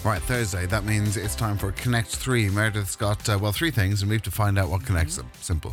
Right, Thursday. That means it's time for Connect 3. Meredith's got, three things, and we have to find out what connects them. Simple.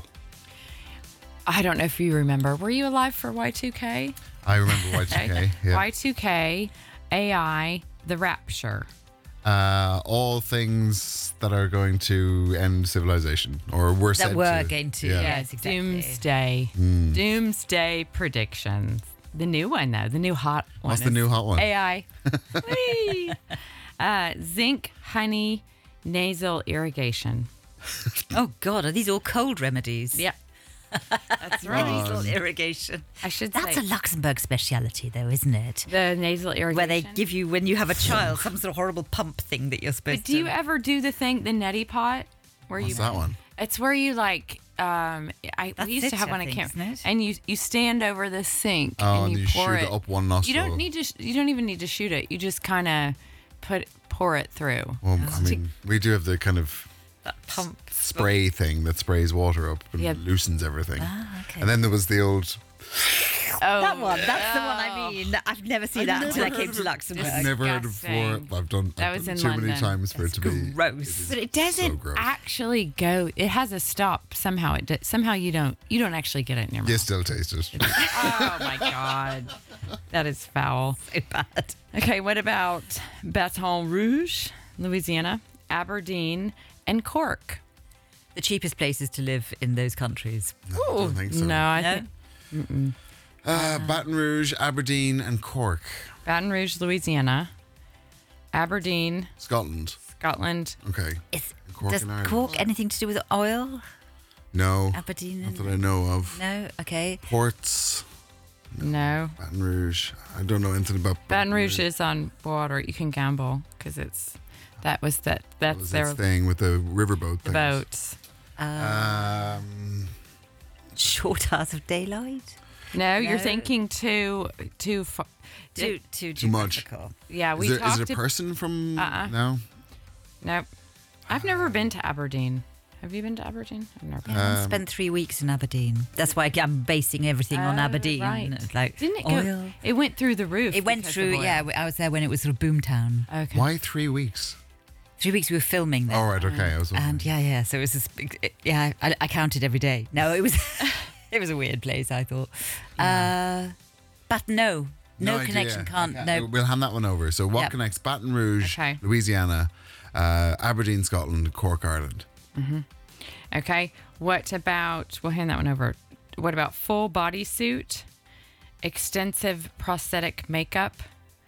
I don't know if you remember. Were you alive for Y2K? I remember Y2K. Yeah. Y2K, AI, the Rapture. All things that are going to end civilization, or were said That we're to. going to. Yeah. Yes, exactly. Doomsday. Doomsday predictions. The new one, though. The new hot one. What's the is new hot one? AI. Whee! Zinc, honey, nasal irrigation. Oh, God. Are these all cold remedies? Yep. That's right. Nasal irrigation. I should That's say. a Luxembourg speciality, though, isn't it? The nasal irrigation. Where they give you, when you have a child, some sort of horrible pump thing that you're supposed But to. do you ever do the neti pot? Where What's you, that one? It's where you like. We used to have one at camp, isn't it? and you stand over the sink Oh, and you pour shoot it up one nostril. You don't need to. You don't even need to shoot it. You just kind of pour it through. Well, I mean, we do have the kind of That pump. spray thing that sprays water up and Yeah. loosens everything. Okay. And then there was the old. Oh, That one. That's the one I mean. I've never seen that until I came to Luxembourg. I've never heard it before. Disgusting. I've done was in too many London. times for it to be gross. But it so doesn't gross. actually go. It has a stop somehow. Somehow you don't actually get it in your mouth. You still taste it. Oh my god, that is foul. So bad. Okay, what about Baton Rouge, Louisiana, Aberdeen, and Cork? The cheapest places to live in those countries. I don't think so. No, I No? think Baton Rouge, Aberdeen, and Cork, Baton Rouge, Louisiana, Aberdeen, Scotland. Scotland. Okay. Cork Does and Ireland. Cork anything to do with oil? No. Aberdeen? Not that I know of. No? Okay. Ports, No, Baton Rouge. I don't know anything about Baton Rouge is on water. You can gamble because that was That that's was their its thing with the riverboat thing. boats. Short hours of daylight? No, you're No. thinking too Too much. geographical. Yeah, we Is it talked. a person from? Uh-uh. No. Nope. I've never been to Aberdeen. Have you been to Aberdeen? I've never been. I spent 3 weeks in Aberdeen. That's why I'm basing everything on Oh, Aberdeen. right. It's like Didn't it oil. go? It went through the roof. It went because through, of oil. yeah. I was there when it was sort of boomtown. Okay. Why 3 weeks? 3 weeks we were filming there. All right. Okay. I was. And yeah. So it was this big, yeah. I counted every day. No, it was, it was a weird place. I thought, but no idea. connection. Can't Okay. no. We'll hand that one over. So what Yep. connects Baton Rouge, Okay. Louisiana, Aberdeen, Scotland, Cork, Ireland? Okay. What about? We'll hand that one over. What about full bodysuit, extensive prosthetic makeup,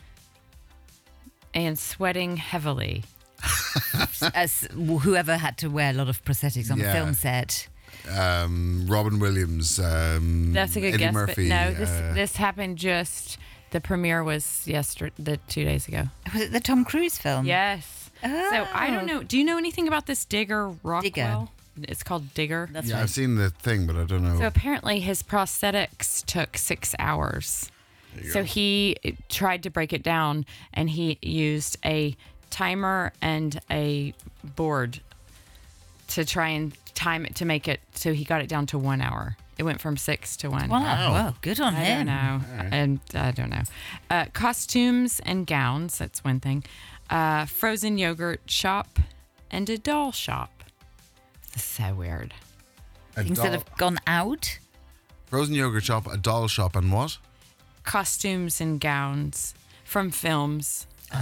and sweating heavily? As whoever had to wear a lot of prosthetics on the Yeah. film set. Robin Williams. That's a good Eddie guess. Murphy. But no, this happened just. The premiere was 2 days ago. Was it the Tom Cruise film? Yes. So I don't know. Do you know anything about this Digger Rockwell? It's called Digger. That's Yeah, right. I've seen the thing, but I don't know. So apparently his prosthetics took 6 hours. So he tried to break it down, and he used a timer and a board to try and time it to make it so he got it down to 1 hour. It went from 6 to 1. Wow. Well, good on I him. don't know. And I don't know. Costumes and gowns, that's one thing. Frozen yogurt shop and a doll shop. This is so weird. A Things that have gone out. frozen yogurt shop, a doll shop, and what? Costumes and gowns from films.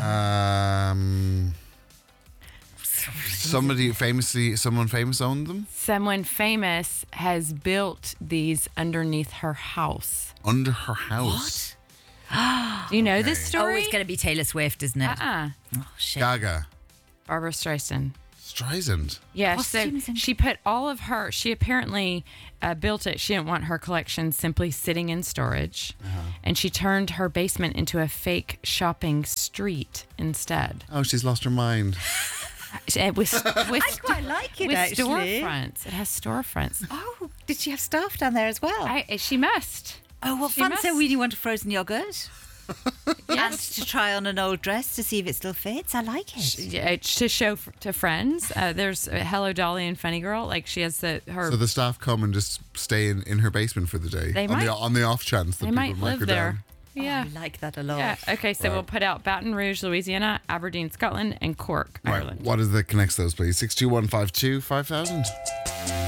Someone famous owned them Someone famous has built these underneath her house. under her house. Do you know this Oh, story? it's going to be Taylor Swift, isn't it? Uh-uh. Oh, shit. Gaga, Barbara Streisand. Streisand. Yeah, so Costumes and- she put all of her, she apparently built it. She didn't want her collection simply sitting in storage. And she turned her basement into a fake shopping street instead. Oh, she's lost her mind. With I quite like it, with actually. storefronts. It has storefronts. Oh, did she have staff down there as well? She must. Oh, what She fun. must. So really want a frozen yogurt? And Yes. to try on an old dress to see if it still fits? I like it. Yeah, to show to friends. There's Hello Dolly and Funny Girl. Like she has her. So the staff come and just stay in her basement for the day. They on might. the off chance that They people might might live go there. down. Yeah. I like that a lot. Yeah. Okay, so we'll put out Baton Rouge, Louisiana, Aberdeen, Scotland, and Cork, Right. Ireland. What is that connects those, please? 62152 5000.